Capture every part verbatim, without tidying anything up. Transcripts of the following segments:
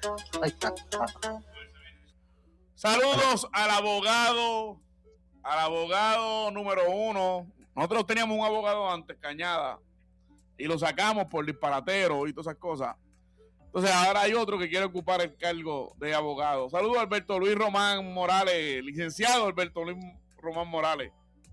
Ahí está. Saludos al abogado, al abogado número uno. Nosotros teníamos un abogado antes, Cañada, y lo sacamos por disparatero y todas esas cosas. Entonces ahora hay otro que quiere ocupar el cargo de abogado. Saludos a Alberto Luis Román Morales, licenciado Alberto Luis Román Morales.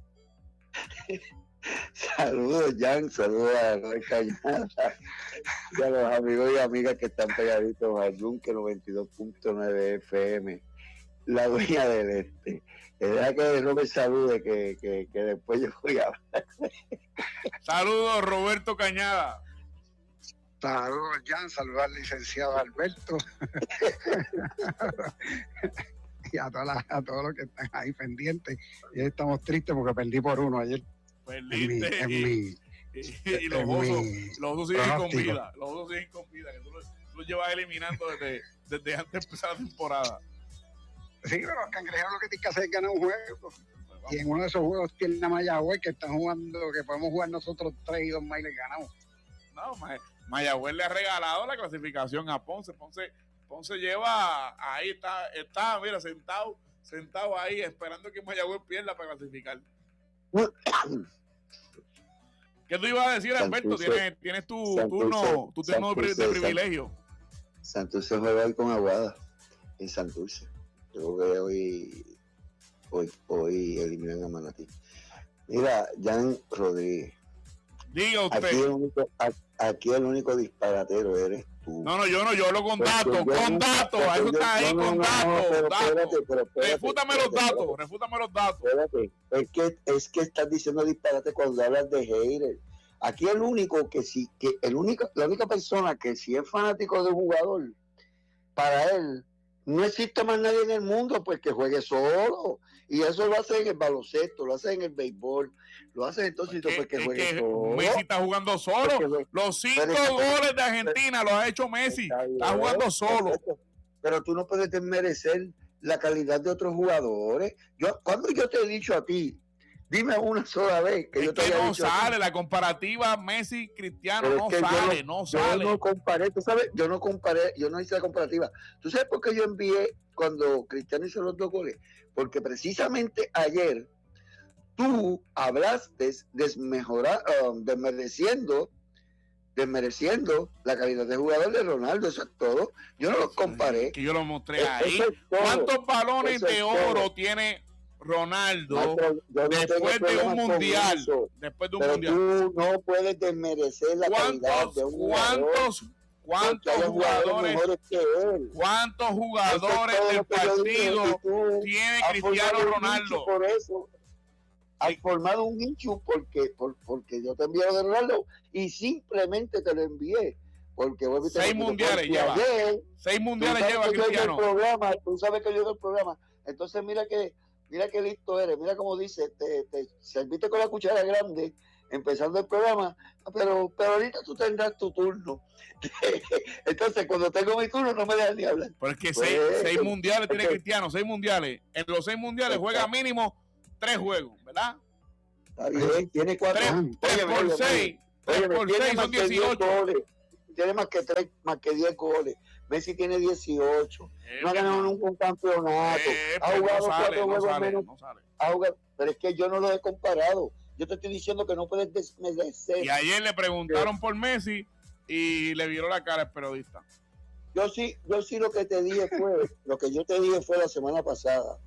Saludos, Jan, saludos a Roy Cañada y a los amigos y amigas que están pegaditos al Yunque noventa y dos punto nueve F M, la dueña del este. Es verdad que no me salude, que, que, que después yo voy a hablar. Saludos, Roberto Cañada. Saludos, Jan, saludos al licenciado Alberto y a, todas las, a todos los que están ahí pendientes. Y estamos tristes porque perdí por uno ayer. Perdiste en mi, en y, mi, y, y los osos los osos siguen con vida. Los osos siguen con vida, que tú los, tú los llevas eliminando desde, desde antes de empezar la temporada. Sí, pero los cangrejeros lo que tienen que hacer es ganar un juego. Y en uno de esos juegos tiene a Mayagüez que están jugando, que podemos jugar nosotros tres y dos más y les ganamos. No, Mayagüez le ha regalado la clasificación a Ponce. Ponce, Ponce lleva, ahí está, está, mira, sentado, sentado ahí, esperando que Mayagüez pierda para clasificar. ¿Qué tú ibas a decir, Alberto? ¿Tienes, tienes tu Santurce, turno, tu turno Santurce, de privilegio? Santurce juega hoy con Aguada en Santurce. Creo que hoy, hoy, hoy eliminan a Manatí. Mira, Jan Rodríguez. Diga usted. Aquí el único, aquí el único disparatero eres tú. No, no, yo no, yo hablo con datos, con datos. Eso está ahí, con datos. Refútame los datos, refútame los datos. Espérate, es que, es que estás diciendo disparate cuando hablas de hater. Aquí el único que sí, que el único, la única persona que si es fanático de un jugador, para él, no existe más nadie en el mundo pues que juegue solo, y eso lo hace en el baloncesto, lo hace en el béisbol, lo hace entonces porque, pues que es juegue que solo. Messi está jugando solo, porque, los cinco pero, goles de Argentina los ha hecho Messi, está, está jugando solo. Pero tú no puedes desmerecer la calidad de otros jugadores. Yo, cuando yo te he dicho a ti, dime una sola vez que es yo te que haya no dicho sale la comparativa Messi Cristiano, no sale, no, no sale. Yo no comparé, tú sabes, yo no comparé, yo no hice la comparativa. ¿Tú sabes por qué yo envié cuando Cristiano hizo los dos goles? Porque precisamente ayer tú hablaste desmejora, um, desmereciendo, desmereciendo la calidad de jugador de Ronaldo, eso es todo. Yo no lo comparé. Que yo lo mostré ahí. Es ¿Cuántos balones de oro todo. tiene Ronaldo Maestro, no después de un mundial? Después de un pero mundial. Tú no puedes desmerecer la calidad de un ¿Cuántos, jugador. ¿Cuántos jugadores, ¿Cuántos jugadores del partido tiene Cristiano Ronaldo? Por eso has formado un hinchu porque, por, porque yo te envié lo de Ronaldo y simplemente te lo envié. Porque vos viste seis mundiales lleva. Ayer, seis mundiales lleva Cristiano. Programa, tú sabes que yo hago el programa. Entonces mira que mira qué listo eres. Mira cómo dice, te, te serviste con la cuchara grande empezando el programa, pero, pero ahorita tú tendrás tu turno. Entonces, cuando tengo mi turno, no me dejan ni hablar. Porque pues, seis, seis mundiales tiene Cristiano, seis mundiales. En los seis mundiales juega mínimo tres juegos, ¿verdad? Está bien, tiene cuatro. Tres, tres óyeme, por óyeme, seis, tres óyeme, por seis son dieciocho. Goles. Tiene más que tres, más que diez goles. Messi tiene dieciocho. Eh, no ha ganado nunca un campeonato. Eh, ha jugado no sale, cuatro no juegos sale, menos. No sale. Ha jugado, pero es que yo no lo he comparado. Yo te estoy diciendo que no puedes desmerecer. Y ayer le preguntaron por Messi y le viró la cara al periodista. Yo sí, yo sí lo que te dije fue, lo que yo te dije fue la semana pasada.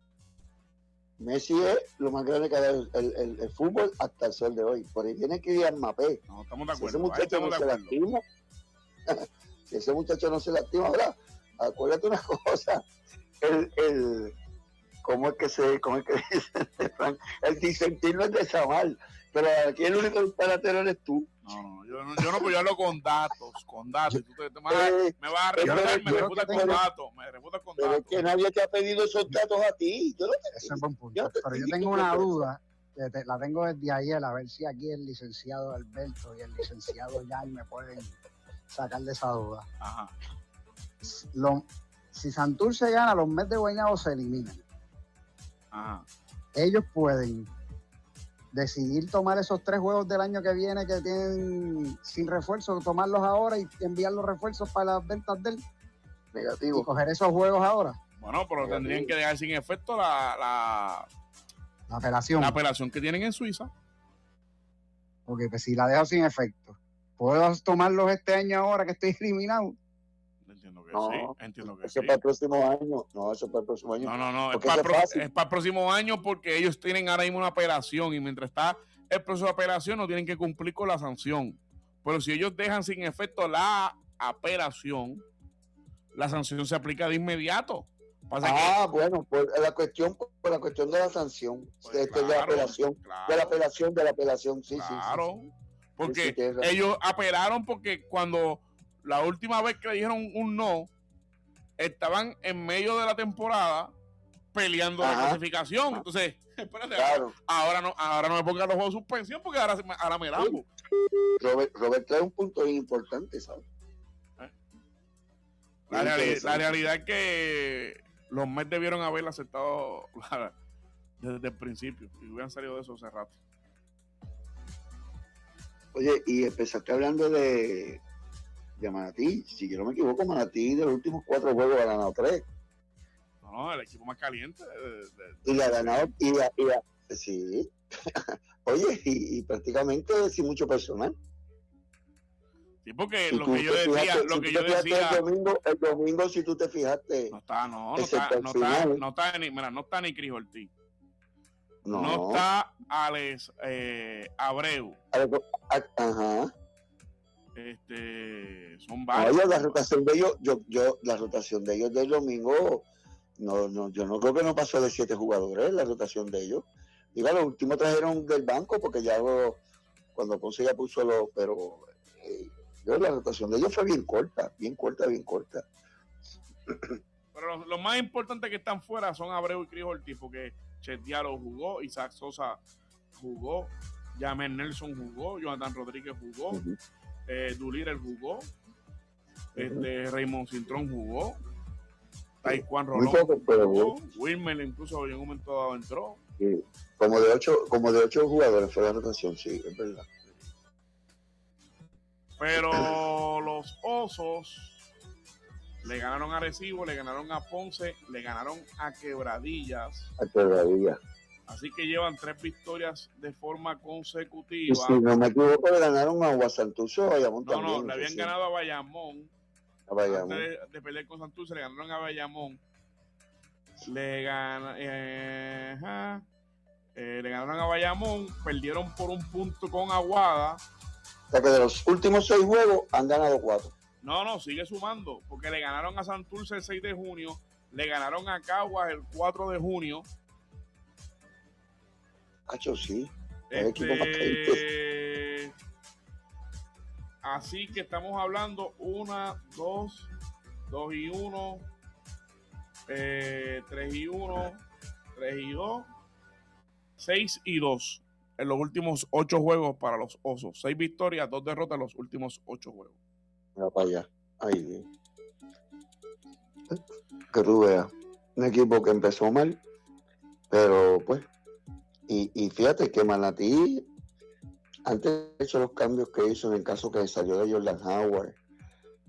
Messi es lo más grande que ha dado el, el, el fútbol hasta el sol de hoy. Por ahí tiene que ir a Mbappé. No, estamos de acuerdo. Si ese muchacho no se lastima, si ese muchacho no se lastima, ahora, acuérdate una cosa, el, el ¿cómo es que se, cómo es que dice Frank? El disentir no es de Samal, pero aquí el único disparatero eres tú. No, no, yo no, yo no, pues yo hablo con datos, con datos. Y tú te, te vas, eh, me vas a refutar, me refutas con datos, me refutas con pero datos. Pero es que nadie te ha pedido esos datos a ti. Yo no te, Ese es buen punto. Yo te, pero yo tengo una duda, que te, la tengo desde ayer, a ver si aquí el licenciado Alberto y el licenciado Jan me pueden sacar de esa duda. Ajá. Lo, si Santurce gana, los Mets de Guaynabo se eliminan. Ajá. Ellos pueden decidir tomar esos tres juegos del año que viene que tienen sin refuerzo, tomarlos ahora y enviar los refuerzos para las ventas de él. negativo. Y coger esos juegos ahora. Bueno, pero negativo. Tendrían que dejar sin efecto la, la, la apelación. La apelación que tienen en Suiza. Porque pues, si la dejo sin efecto, ¿puedo tomarlos este año ahora que estoy eliminado? Entiendo que no, sí, entiendo que eso sí. es para el próximo año. No, eso es para el próximo año. No, no, no, es para, pro, es para el próximo año porque ellos tienen ahora mismo una apelación y mientras está el proceso de apelación no tienen que cumplir con la sanción. Pero si ellos dejan sin efecto la apelación, la sanción se aplica de inmediato. Pasa ah, que, bueno, por la cuestión, por la cuestión de la sanción, pues de, claro, de la apelación, claro, de la apelación, de la apelación, sí, claro, sí, sí, sí. Porque sí, sí, ellos apelaron porque cuando la última vez que le dijeron un no, estaban en medio de la temporada peleando Ajá. la clasificación. Entonces, espérate, claro. ahora no, ahora no me pongan los juegos de suspensión porque ahora, ahora me lambo. Robert, Robert trae un punto importante, ¿sabes? ¿Eh? La, reali la realidad es que los Mets debieron haber aceptado la, desde el principio y hubieran salido de eso hace rato. Oye, y empezaste hablando de, de Manatí. Si yo no me equivoco, Manatí de los últimos cuatro juegos ha ganado tres. No, no, el equipo más caliente. De, de, y le ha ganado, y la, y la, sí. Oye, y, y prácticamente sin mucho personal. Sí, porque si lo que yo decía, fijaste, lo si que yo decía. El domingo, el domingo, si tú te fijaste. No está, no, no está, no está, no está ni, mira, no está ni Cris Ortiz. No. no está Alex eh, Abreu. Ajá. Este, son varios. Oye, la rotación de ellos, yo, yo, la rotación de ellos del domingo, no, no, yo no creo que no pasó de siete jugadores la rotación de ellos. Diga, los últimos trajeron del banco porque ya lo, cuando Ponce ya puso los, pero eh, yo, la rotación de ellos fue bien corta, bien corta, bien corta. Pero los, los más importantes que están fuera son Abreu y Cris Ortiz, porque Chet Diallo jugó, Isaac Sosa jugó, Jamel Nelson jugó, Jonathan Rodríguez jugó, uh-huh. eh, Doolittle jugó, uh-huh. este, Raymond Cintrón jugó, Taekwondo Rolón jugó, Wilmer incluso en un momento dado entró. Sí. Como de ocho, como de ocho jugadores fue la rotación, sí, es verdad. Pero los Osos le ganaron a Arecibo, le ganaron a Ponce, le ganaron a Quebradillas. A Quebradillas. Así que llevan tres victorias de forma consecutiva. Y si no me equivoco, le ganaron a Santurce o a Bayamón no, también. No, le habían sí. ganado a Bayamón. A Bayamón. Antes de, de pelear con Santurce, le ganaron a Bayamón. Le, gan, eh, eh, le ganaron a Bayamón, perdieron por un punto con Aguada. O sea que de los últimos seis juegos han ganado cuatro. No, no, sigue sumando, porque le ganaron a Santurce el seis de junio, le ganaron a Caguas el cuatro de junio. Cacho, sí. Este... Así que estamos hablando una, dos, dos y uno, eh, tres y uno, tres y dos, seis y dos en los últimos ocho juegos para los Osos. Seis victorias, dos derrotas en los últimos ocho juegos. Mira para allá. Ahí. Que tú veas. Un equipo que empezó mal, pero pues. Y, y fíjate que Manatí, antes de hecho los cambios que hizo en el caso que salió de Jordan Howard,